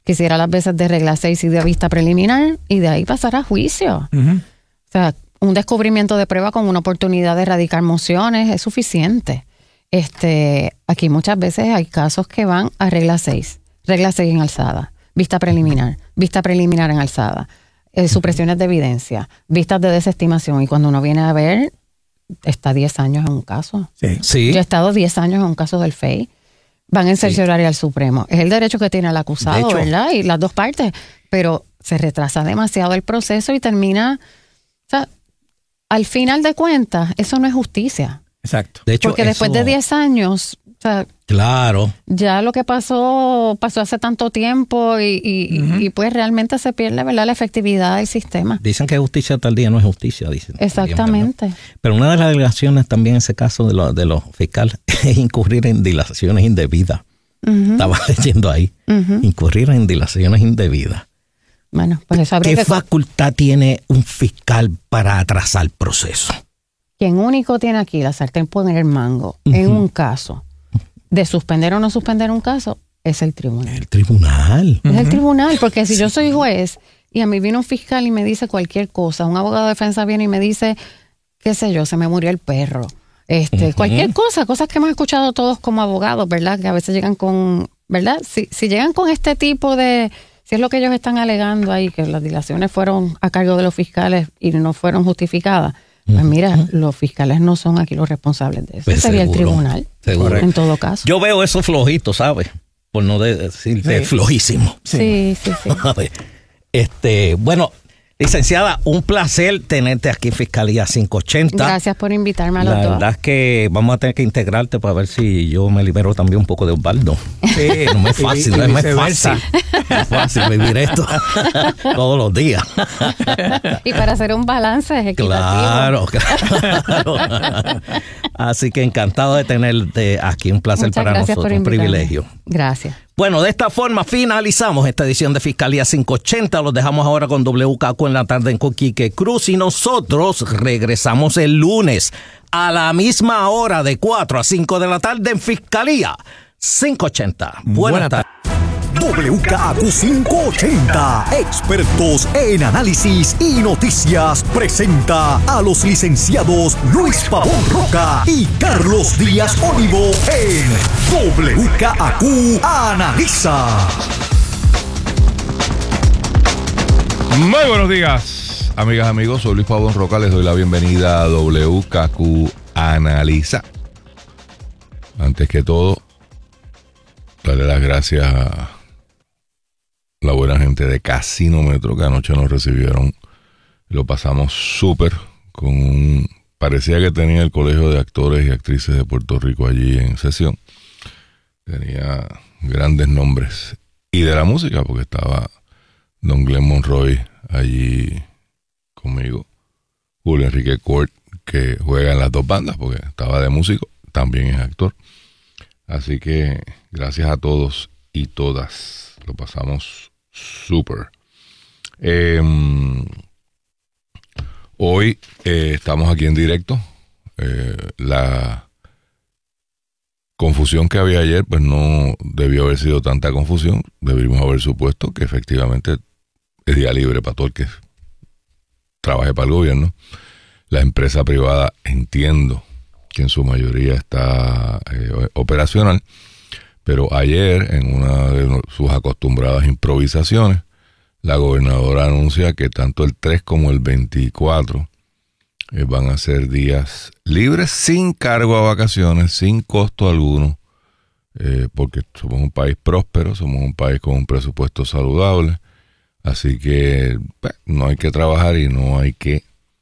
quisiera las veces de regla 6 y de vista preliminar, y de ahí pasar a juicio. O sea, un descubrimiento de prueba con una oportunidad de erradicar mociones es suficiente. Aquí muchas veces hay casos que van a regla 6 en alzada, vista preliminar en alzada, supresiones de evidencia, vistas de desestimación, y cuando uno viene a ver, está 10 años en un caso. Sí. Yo he estado 10 años en un caso del FEI. Van en cercioraria al Supremo. Es el derecho que tiene el acusado, de hecho, ¿verdad? Y las dos partes. Pero se retrasa demasiado el proceso y termina... O sea, al final de cuentas, eso no es justicia. Exacto. De hecho, porque después de 10 años... O sea, claro. Ya lo que pasó hace tanto tiempo y pues realmente se pierde, ¿verdad?, la efectividad del sistema. Dicen que justicia tal día no es justicia, dicen. Exactamente. También, pero una de las alegaciones también en ese caso de los fiscales es incurrir en dilaciones indebidas. Estaba leyendo ahí. Incurrir en dilaciones indebidas. Bueno, pues eso habría ¿Qué facultad tiene un fiscal para atrasar el proceso? Quien único tiene aquí la sartén por el mango en un caso de suspender o no suspender un caso es el tribunal. El tribunal. Es el tribunal, porque si yo soy juez y a mí viene un fiscal y me dice cualquier cosa, un abogado de defensa viene y me dice, qué sé yo, se me murió el perro, cualquier cosa, cosas que hemos escuchado todos como abogados, ¿verdad? Que a veces llegan con, ¿verdad? Si llegan con este tipo de, si es lo que ellos están alegando ahí, que las dilaciones fueron a cargo de los fiscales y no fueron justificadas, pues mira, los fiscales no son aquí los responsables de eso. Pues sería seguro, el tribunal, seguro. En todo caso. Yo veo eso flojito, ¿sabes? Por no decir flojísimo. Sí. A ver, bueno, licenciada, un placer tenerte aquí en Fiscalía 580. Gracias por invitarme a los dos. La verdad es que vamos a tener que integrarte para ver si yo me libero también un poco de Osvaldo. No me es fácil, no es fácil vivir esto todos los días. Y para hacer un balance equitativo. Claro. Así que encantado de tenerte aquí, un placer. Muchas para nosotros, un privilegio. Gracias. Bueno, de esta forma finalizamos esta edición de Fiscalía 580. Los dejamos ahora con WKQ en la tarde con Quique Cruz, y nosotros regresamos el lunes a la misma hora de 4 a 5 de la tarde en Fiscalía 580. Buenas tardes. WKQ 580, expertos en análisis y noticias, presenta a los licenciados Luis Pavón Roca y Carlos Díaz Olivo en WKQ Analiza. Muy buenos días, amigas, amigos. Soy Luis Pavón Roca. Les doy la bienvenida a WKQ Analiza. Antes que todo, darle las gracias a la buena gente de Casinómetro, que anoche nos recibieron. Lo pasamos súper parecía que tenía el Colegio de Actores y Actrices de Puerto Rico allí en sesión. Tenía grandes nombres. Y de la música, porque estaba Don Glenn Monroy allí conmigo. Julio Enrique Court, que juega en las dos bandas, porque estaba de músico, también es actor. Así que gracias a todos y todas. Lo pasamos súper. Hoy estamos aquí en directo. La confusión que había ayer, pues no debió haber sido tanta confusión. Deberíamos haber supuesto que efectivamente es día libre para todo el que trabaje para el gobierno. La empresa privada, entiendo que en su mayoría está operacional. Pero ayer, en una de sus acostumbradas improvisaciones, la gobernadora anuncia que tanto el 3 como el 24 van a ser días libres, sin cargo a vacaciones, sin costo alguno, porque somos un país próspero, somos un país con un presupuesto saludable, así que no hay que trabajar y no hay que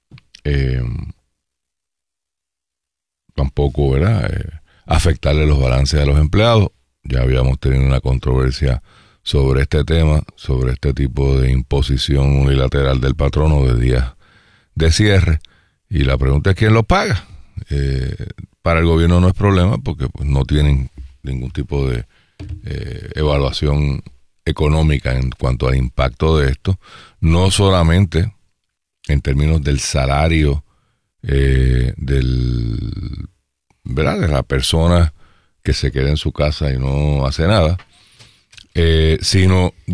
tampoco, ¿verdad?, afectarle los balances a los empleados. Ya habíamos tenido una controversia sobre este tema, sobre este tipo de imposición unilateral del patrono de días de cierre. Y la pregunta es quién lo paga. Para el gobierno no es problema porque pues, no tienen ningún tipo de evaluación económica en cuanto al impacto de esto. No solamente en términos del salario ¿verdad?, de la persona que se quede en su casa y no hace nada, sino